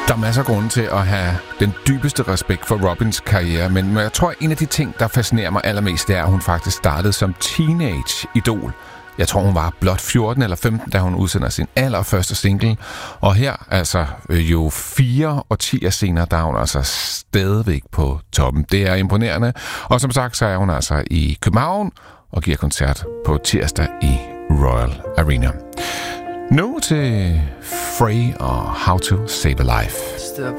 Der er masser af grunde til at have den dybeste respekt for Robins karriere, men jeg tror, en af de ting, der fascinerer mig allermest, det er, at hun faktisk startede som teenage-idol. Jeg tror, hun var blot 14 eller 15, da hun udsender sin allerførste single. Og her, altså jo 4 årtier senere, der er hun altså stadigvæk på toppen. Det er imponerende. Og som sagt, så er hun altså i København og giver koncert på tirsdag i Royal Arena. Nu til Frey og How to Save a Life. Step